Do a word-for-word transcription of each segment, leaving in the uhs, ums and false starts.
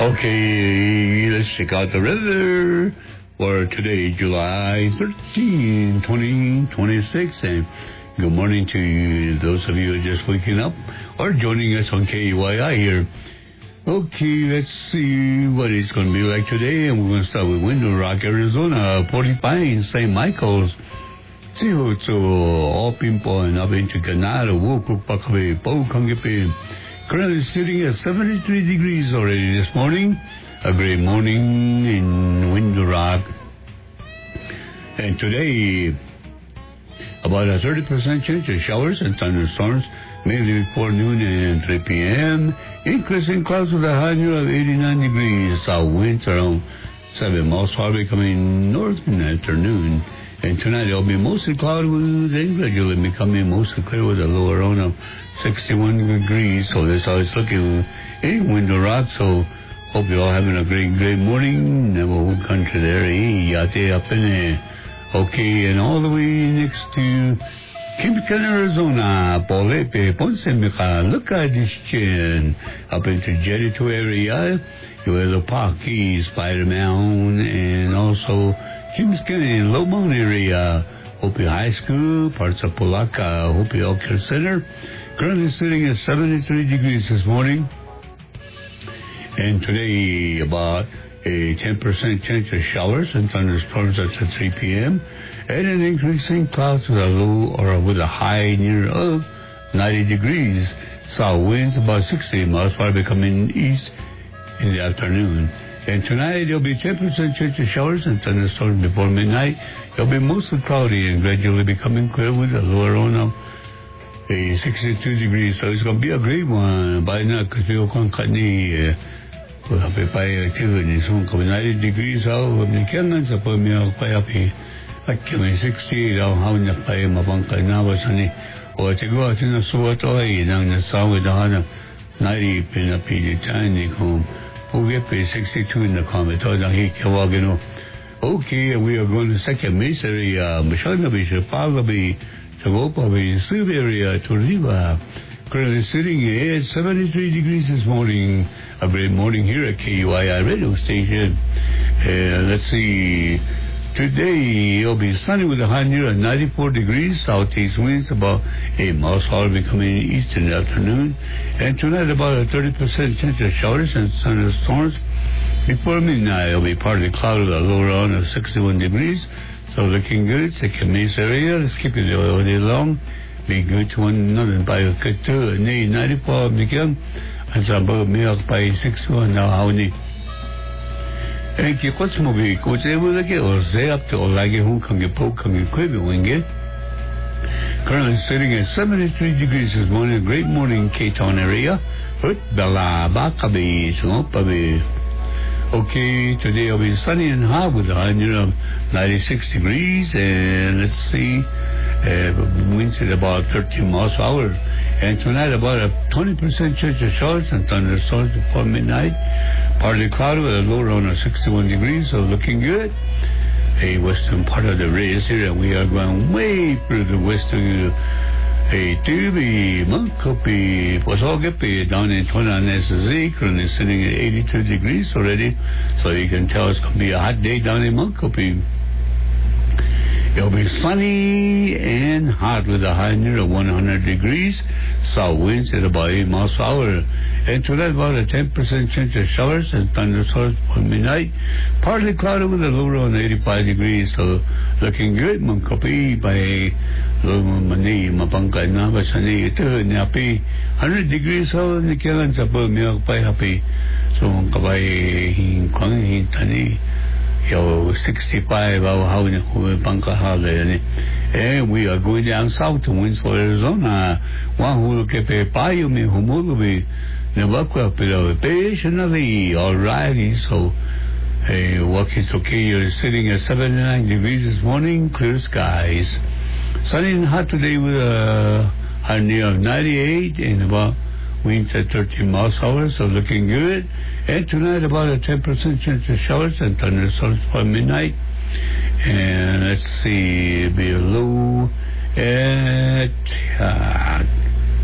Okay, let's check out the weather for today, July thirteenth, twenty twenty-six. And good morning to those of you who are just waking up or joining us on K Y I here. Okay, let's see what it's going to be like today. And we're going to start with Window Rock, Arizona, forty-five, Saint Michael's. eighty-ocho, Opimpo, and up into Ganado, Woku, Pakabe, Pokangipe. Currently sitting at seventy-three degrees already this morning. A great morning in Window Rock. And today, about a thirty percent chance of showers and thunderstorms, mainly before noon and three p.m. Increasing clouds with a high near of eighty-nine degrees. South winds around seven miles per hour becoming north in the afternoon. And tonight it'll be mostly cloudy with and gradually becoming mostly clear with a low around of sixty-one degrees. So that's how it's looking in Window Rock. So hope you're all having a great, great morning. Navajo country there. Hey, yate up in there. Okay, and all the way next to Kimpton, Arizona, Polepe, Ponce Mica, look at this chin. Up into Jericho area, you have the Park Keys, Spider Mound, and also Kingston and Lowmont area, Hopi High School, parts of Polaca, Hopi Healthcare Center. Currently sitting at seventy-three degrees this morning. And today, about a ten percent chance of showers and thunderstorms at three p.m. And an increasing clouds with a low or with a high near of ninety degrees. South winds about sixty miles per hour becoming east in the afternoon. And tonight, there'll be ten percent chance of showers and thunderstorms before midnight. It'll be mostly cloudy and gradually becoming clear with a low around of a sixty-two degrees. So it's going to be a great one. By now, because we're going to cut the activity. So it's ninety degrees out. When you can't sa po may kapayapi at kami sixty daw how na kayo mabangkay na ba sa ni o tigo at sinasuot o ay nang nasawi na ninety pinapili tayo ni kung Ugepe sixty-two in the comment. Okay, we are going to second Mesa area, Mashanabi, Chapagabi, Tagopabi, Sub area, Toliva. Currently sitting at seventy-three degrees this morning. A great morning here at K U I I radio station. Uh, let's see. Today, it'll be sunny with a high near at ninety-four degrees. Southeast winds about eight miles per hour becoming east in the afternoon. And tonight, about a thirty percent chance of showers and thunderstorms. Before midnight, it'll be partly cloudy with a low around of sixty-one degrees. So looking good. Second Mesa area. Let's keep it all day long. Be good to one another by a cut to a ninety-four again. As above milk by sixty-one now, how many? And keep what's movie, coach able to get or say up to or like who can get poke, can get quick wing it. Currently sitting at seventy-three degrees this morning, a great morning in K-Town area. Hut Bala Bakabi, Sopabi. Okay, today will be sunny and hot with a high near of ninety-six degrees. And let's see, uh, winds at about thirteen miles per hour. And tonight, about a twenty percent chance of showers and thunderstorms before midnight. Partly cloudy with a low around of sixty-one degrees, so looking good. A western part of the race here, and we are going way further west to a Tubi, Munkopi, Posogapi, down in Tonanese, currently sitting at eighty-two degrees already. So you can tell it's going to be a hot day down in Munkopi. It'll be sunny and hot with a high near of one hundred degrees. South winds at about eight miles per hour. And tonight, about a ten percent chance of showers and thunderstorms for midnight. Partly cloudy with a low around eighty-five degrees. So looking good. Mangkapi by Mani, Mapangkay na ba sa ni ito, napi. one hundred degrees so nikilan sa po miyak pa happy. So kabay hingkwang hintani. Yo, sixty-five, how in the and we are going down south to Winslow, Arizona. One who look at a payo me humulubi, Nevakwa, Pilo, patiently, all righty. So, hey, walk is okay. You're sitting at seventy-nine degrees this morning, clear skies. Sunny and hot today with a high near of ninety-eight and about winds at thirteen miles per hour, so looking good. And tonight, about a ten percent chance of showers and thunderstorms for midnight. And let's see, be low at uh,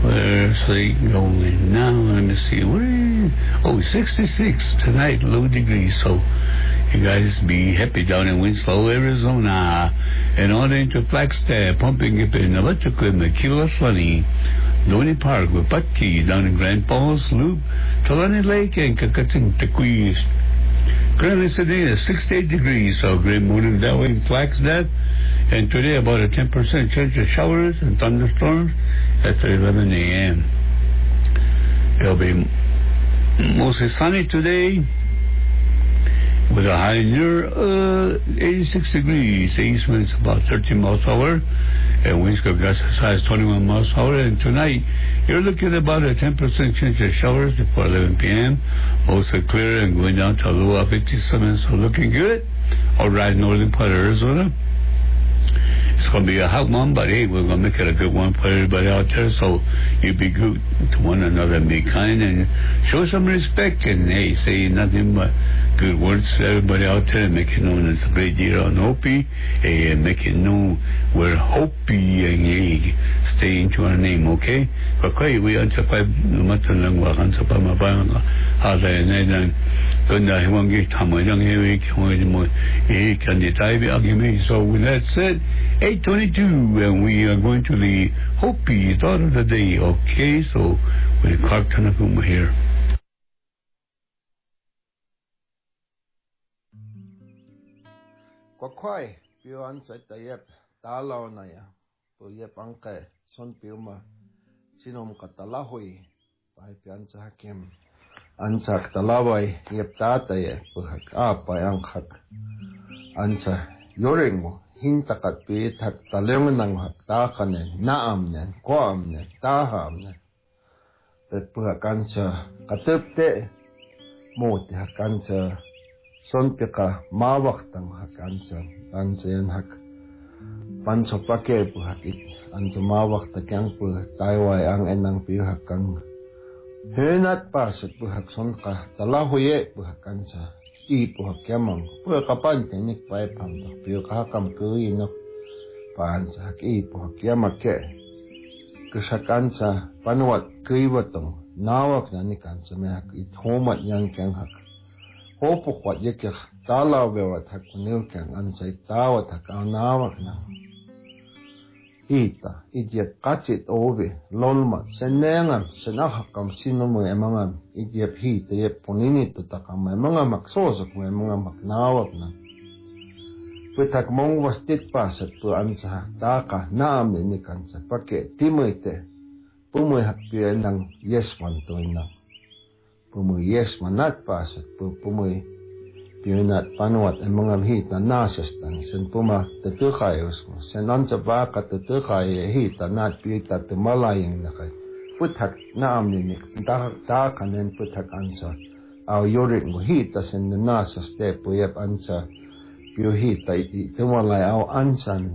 Where's they going now? Let me see. What is, oh, sixty-six tonight, low degrees. So you guys be happy down in Winslow, Arizona. And on into Flagstaff, pumping up in Electrical, Makila Sunny, Donny Park, Wapatki, down in Grand Falls, Loop, Talani Lake, and Kakating Tequees. Currently today is sixty-eight degrees, so great morning that way in Flagstaff. And today about a ten percent chance of showers and thunderstorms after eleven a.m. It'll be mostly sunny today with a high near uh, eighty-six degrees. The east wind is about thirteen miles per hour, and winds go gusts as high as twenty-one miles per hour. And tonight, you're looking at about a ten percent chance of showers before eleven p.m. Also clear and going down to a low of fifty-seven, so looking good. All right, northern part of Arizona. It's going to be a hot one, but hey, we're going to make it a good one for everybody out there. So you be good to one another and be kind and show some respect. And hey, say nothing but good words to everybody out there and make it known as a great deal on Hopi. Hey, and make it known we're Hopi and hey, stay into our name, okay? Kakay, we are tapay matan lang wakan sa pamabang hata na lang. Kanda hiwang git hamayang hewi kung mo eh kandi tayo agimi. So with that said, eight twenty-two, and we are going to the Hopi thought of the day, okay? So with Clark Tanakuma here. Kwakwai, piu ansay tayep, talaw na ya, puyep angke, son piu ma, sinom katalahoy, pai pian sa hakim, ansak talaway, yep tataye, puhak apay angkak, ansa yoring mo, hintakat piit hak talengan ng hak takanen, naam nen, koam nen, taham nen, pet puhak ansa katupte, mo ti hak ansa, son pika mawak tang hak ansa, ansa yan hak, panso pake puhak it, ansa mawak takyang puhak, tayway ang enang pihak kang, henat pasot puhak son ka, talahuye puhak ansa, i puhak yamang, puhak kapan tenik pay pamdo, piyo kahakam kuy no, paansa hak i puhak yamake, kasak ansa, panuat kuy watong, nawak na ni kansa me hak, it homat yang keng hak, hopo kwat yekyak talaw bewat hak kunil keng ansa itawat hak ang nawak na. Hita, idyap kachit obe, lolmat, senengam, senahakam sino mo emangam, idyap hita, yep puninito takam, emangam maksosok mo emangam maknawak na. Pitak mong wastit pasat po ansa taka naam ni kansa, pake timoyte, pumoy hakpiyan ng yesman to na. Pumoy yesman nat pasat po pumoy pinat panuat ang mga hita nasastan sen puma tetukayos mo sen ansa baka tetukay hita nat pita tumalayang nakay puthak naam ni ta ta kanen puthak ansa aw yorik mo hita sen nasas te puyap ansa piu hita iti tumalay aw ansan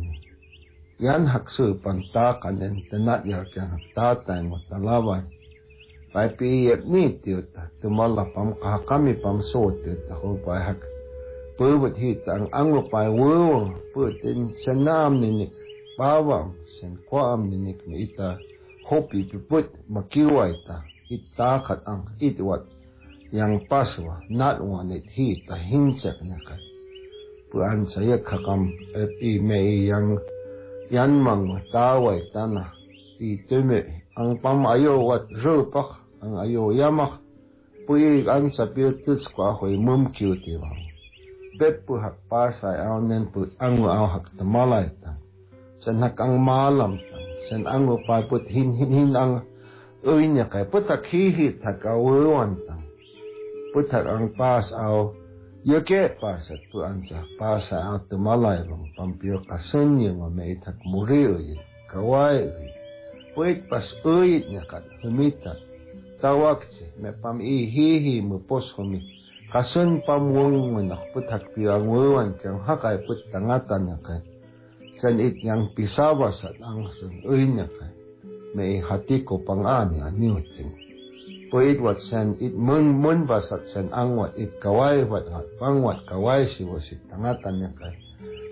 yan haksu panta kanen tenat yakang tatang mo talaway pai piyep ni tiut tumala pam kami pam so tiut ako pai hak pubut hit ang anglo pai wo putin senam ni bawam sen kwam ni ni ita hopi put makiwai ta ita kat ang itwat yang paswa not one it hit ta hinsak nakat puan saya kakam epi me yang yan mang tawai tanah itume ang pamayo wat rupak ang ayo yamak puy ang sa piltus kwa hoy mumkiu ti bang bep pu hak pasay aw nen pu ang aw hak tamalay ta sen hak ang malam ta sen ang pa put hin hin hin ang uinya kay putak hihit hak awan ta putak ang pas aw yoke pasat pu ansa pasay aw tamalay bang pampio kasun yung may itak muriyo kawai puit pas uit niya kat humita tawag si me pam ihihi mo pos humi kasun pamwong mo nakputak piyang wuwan kang hakay put tangatan niya kay san it niyang pisawas at ang sun uy niya kay may hati ko pang ani aniuting puit wat san it mun mun basat san angwat it kaway wat at pangwat kaway si wasit tangatan niya kay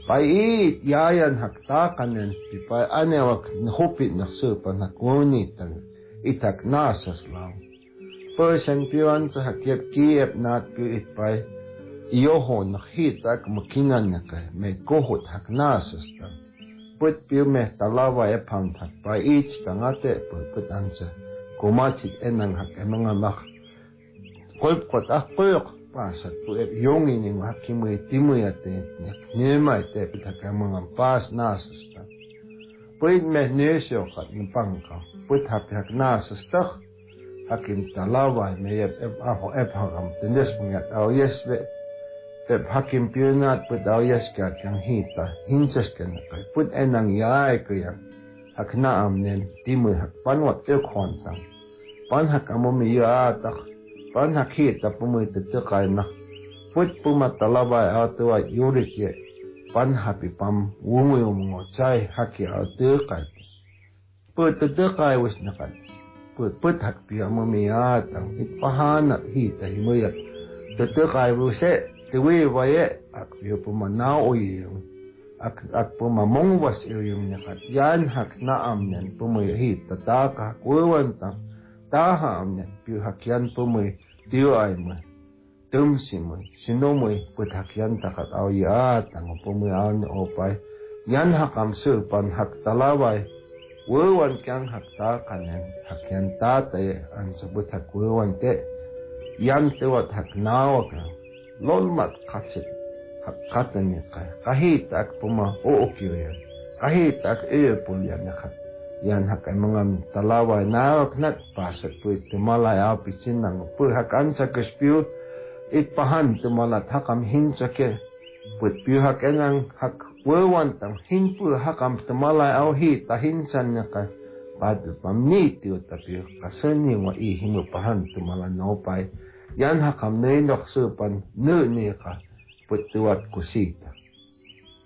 pait yayan haktakan nen pipay anewak hupit naksupan hakunit ang itak nasas lao person piwan sa hakip kiep nat pi itpai iyoho na hitak makinan na ka me kohot hak nasas ta put piu me talawa e pang tak pa ich tangate put put ansa kumachit enang hak emanga mak kolp kot ah koyok pasat pu e yongi ni hakimwe timuyate nema te pitak emanga pas nasas ta put me nesyo kat nipangka put hak hak nasas ta hakim talawa me ep ep aho ep hakam tenes pungat au yesbe ep hakim piunat put au yeska kang hita hinsas kan kai put enang yai kaya hakna amnen timu hak panwat te khon sang pan hak amomi ya tak pan hak hita pumu te te kai na put puma talawa au tuwa yurike pan hapi pam wungu ngo chai haki au te kai put te te kai wis na kai put put hak pi amomi ya tang it pahana hita himuya te te kai wuse te we waye ak pi puma na oyeng ak ak puma mong was yung nakat yan hak na amnen puma hita ta ka kuwan ta ta ha amnen pi hakyan puma tiu ay mo tum si mo sino mo put hakyan ta kat au ya tang puma an opay yan hakam su pan hak talaway wewan kyang hakta kanen hakyan tatay ang sabut hak wewan te yan tewat hak nawa ka lolmat katsit hak katan niya kaya kahit ak puma ookyo yan kahit ak eepul yan nakat yan hak ay mga talaway nawak nat pasat po itumalay apisin ng po hak ansa kaspiyo itpahan tumalat hakam hinsake put piyo hak enang hak wewan tang hinpu hakam tumalay au hita hinsan niya kaya padu pamniti o tapiyo kasani wa ihingo pahan tumalan naupay yan hakam na inok supan nu niya ka putuat kusita